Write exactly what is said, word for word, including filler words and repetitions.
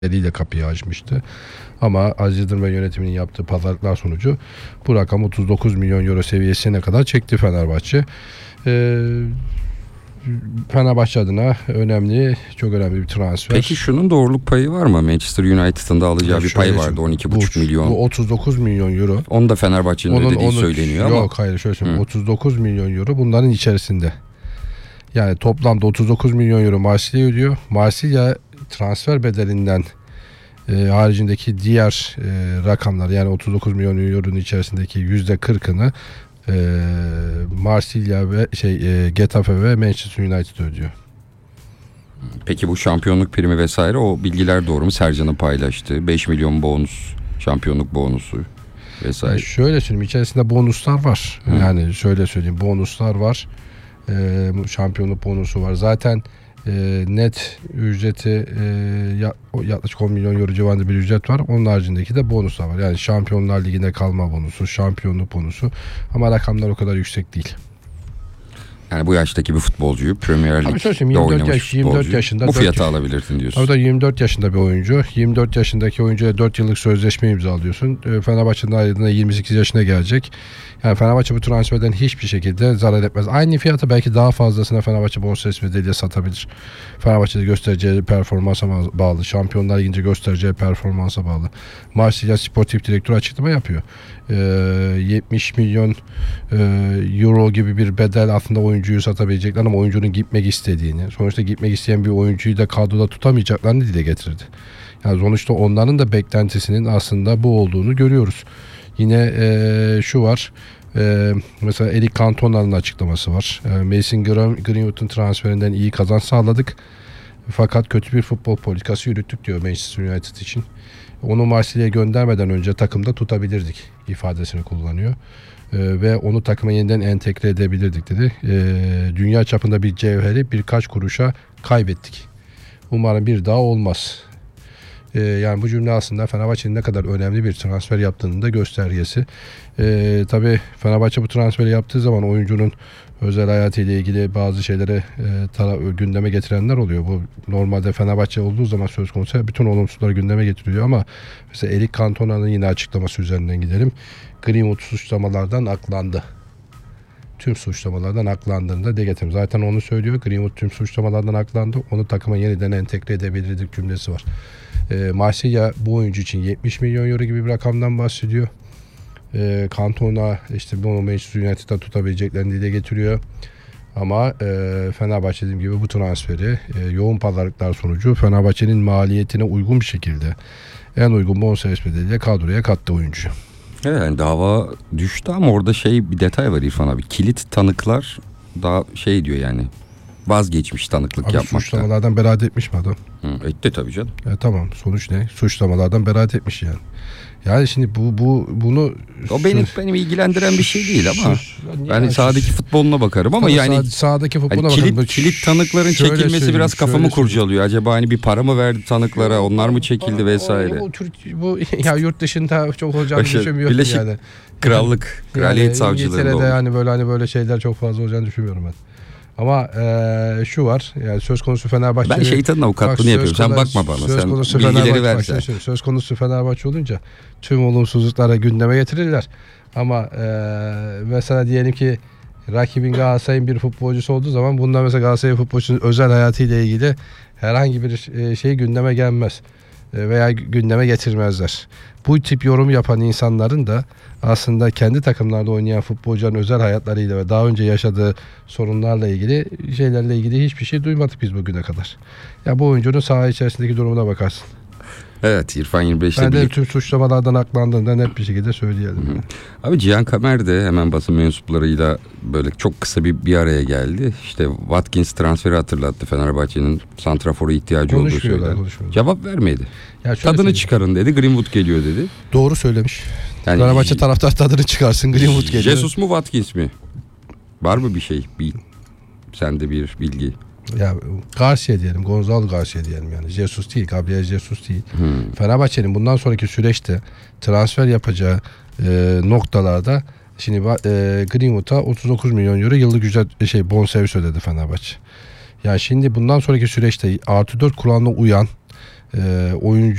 eliyle kapıyı açmıştı. Ama Aziz Yıldırım ve yönetiminin yaptığı pazarlıklar sonucu bu rakam otuz dokuz milyon euro seviyesine kadar çekti Fenerbahçe. Ee, Fenerbahçe adına önemli, çok önemli bir transfer. Peki şunun doğruluk payı var mı? Manchester United'ın da alacağı ya bir pay vardı, on iki buçuk milyon. Bu otuz dokuz milyon euro. Onu da Fenerbahçe'nin onun, ödediği onu, söyleniyor yok, ama. Yok hayır şöyle söyleyeyim. otuz dokuz milyon euro bunların içerisinde. Yani toplamda otuz dokuz milyon euro Marsilya ödüyor. Marsilya transfer bedelinden e, haricindeki diğer e, rakamlar, yani otuz dokuz milyon euronun içerisindeki yüzde kırkını e, Marsilya ve şey e, Getafe ve Manchester United ödüyor. Peki bu şampiyonluk primi vesaire, o bilgiler doğru mu? Sercan'ın paylaştığı beş milyon bonus, şampiyonluk bonusu vesaire. Yani şöyle söyleyeyim, içerisinde bonuslar var. Hı. Yani şöyle söyleyeyim, bonuslar var. E, şampiyonluk bonusu var. Zaten e, net ücreti e, ya, yaklaşık on milyon euro civarında bir ücret var. Onun haricindeki de bonuslar var. Yani Şampiyonlar Ligi'ne kalma bonusu, şampiyonluk bonusu. Ama rakamlar o kadar yüksek değil. Yani bu yaştaki bir futbolcuyu Premier Lig'de oynamış yaş, yirmi dört yaşında bu fiyata alabilirsin diyorsun. Orada yirmi dört yaşında bir oyuncu. yirmi dört yaşındaki oyuncuya dört yıllık sözleşme imzalıyorsun. Fenerbahçe'nin ayrılığında yirmi sekiz yaşına gelecek. Yani Fenerbahçe bu transferden hiçbir şekilde zarar etmez. Aynı fiyata belki daha fazlasına Fenerbahçe bonservis bedeliyle satabilir. Fenerbahçe'de göstereceği performansa bağlı. Şampiyonlar Ligi'nde göstereceği performansa bağlı. Marsilya Sportif Direktörü açıklama yapıyor. Ee, yetmiş milyon e, euro gibi bir bedel aslında oyuncuyu satabilecekler ama oyuncunun gitmek istediğini, sonuçta gitmek isteyen bir oyuncuyu da kadroda tutamayacaklarını dile getirdi. Yani sonuçta onların da beklentisinin aslında bu olduğunu görüyoruz. Yine e, şu var, e, mesela Eric Cantona'nın açıklaması var. E, Mason Greenwood'un transferinden iyi kazanç sağladık. Fakat kötü bir futbol politikası yürüttük diyor Manchester United için. Onu Marsilya'ya göndermeden önce takımda tutabilirdik ifadesini kullanıyor. Ee, ve onu takıma yeniden entegre edebilirdik dedi. Ee, dünya çapında bir cevheri birkaç kuruşa kaybettik. Umarım bir daha olmaz. Ee, yani bu cümle aslında Fenerbahçe'nin ne kadar önemli bir transfer yaptığının da göstergesi. Ee, tabii Fenerbahçe bu transferi yaptığı zaman oyuncunun özel hayatıyla ilgili bazı şeylere e, tara- gündeme getirenler oluyor. Bu normalde Fenerbahçe olduğu zaman söz konusu bütün olumsuzları gündeme getiriyor ama mesela Eric Cantona'nın yine açıklaması üzerinden gidelim. Greenwood suçlamalardan aklandı. Tüm suçlamalardan aklandığını da de getirdim. Zaten onu söylüyor. Greenwood tüm suçlamalardan aklandı. Onu takıma yeniden entegre edebilirdik cümlesi var. E, Marsilya bu oyuncu için yetmiş milyon euro gibi bir rakamdan bahsediyor. E, Cantona işte bunu Manchester United'da tutabileceklerini dile getiriyor. Ama e, Fenerbahçe dediğim gibi bu transferi e, yoğun pazarlıklar sonucu Fenerbahçe'nin maliyetine uygun bir şekilde en uygun bonservis bedeliyle kadroya kattı oyuncu. Evet, yani dava düştü ama orada şey bir detay var İrfan abi. Kilit tanıklar daha şey diyor, yani vazgeçmiş tanıklık abi yapmaktan. Suçlamalardan beraat etmiş mi adam? Hı, etti tabii canım. E, tamam, sonuç ne? Suçlamalardan beraat etmiş yani. Yani şimdi bu bu bunu o benim benim ilgilendiren bir şey değil ama ben yani sahadaki sus, futboluna bakarım ama yani sağ, sahadaki futboluna hani bakarım. kilit, kilit tanıkların şöyle çekilmesi biraz kafamı kurcalıyor. Acaba hani bir para mı verdi tanıklara, onlar mı çekildi vesaire. Bu, bu, bu ya yurt dışında çok olacağını düşünmüyorum Birleşik yani. Krallık, kraliyet yani, savcılığında İngiltere'de yani böyle hani böyle şeyler çok fazla olacağını düşünmüyorum ben. Ama e, şu var, yani söz konusu Fenerbahçe. Ben şeytanın avukatlığını yapıyorum. Sen bakma bana. Söz Sen bilgileri ver sen. Söz konusu Fenerbahçe olunca tüm olumsuzluklara gündeme getirirler. Ama e, mesela diyelim ki rakibin Galatasaray'ın bir futbolcusu olduğu zaman bundan mesela Galatasaray futbolcusunun özel hayatıyla ilgili herhangi bir şey gündeme gelmez. Veya gündeme getirmezler. Bu tip yorum yapan insanların da aslında kendi takımlarda oynayan futbolcuların özel hayatlarıyla ve daha önce yaşadığı sorunlarla ilgili şeylerle ilgili hiçbir şey duymadık biz bugüne kadar. Ya bu oyuncunun saha içerisindeki durumuna bakarsın. Evet, İrfan yirmi beşte ben de tüm suçlamalardan aklandığında net bir şekilde söyleyelim. Hı hı. Abi Cihan Kamer de hemen basın mensuplarıyla böyle çok kısa bir bir araya geldi. İşte Watkins transferi hatırlattı. Fenerbahçe'nin santrafora ihtiyacı olduğu söyledi. Cevap vermedi. Ya tadını söyleyeyim. Çıkarın dedi. Greenwood geliyor dedi. Doğru söylemiş. Yani Fenerbahçe taraftar tadını çıkarsın. Greenwood geliyor. Jesus mu Watkins mi? Var mı bir şey? Bir, sende bir bilgi. Ya Garcia diyelim, Gonzalo Garcia diyelim yani. Jesus değil, Gabriel Jesus değil. Hmm. Fenerbahçe'nin bundan sonraki süreçte transfer yapacağı e, noktalarda şimdi e, Greenwood'a otuz dokuz milyon euro yıllık ücret şey bonservis ödedi Fenerbahçe. Yani şimdi bundan sonraki süreçte artı dört kuralına uyan e, oyuncu